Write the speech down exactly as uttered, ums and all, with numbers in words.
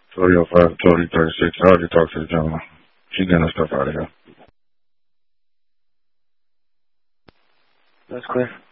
three oh five, twenty thirty-six. I already talked to the gentleman. She's getting her stuff out of here. That's clear.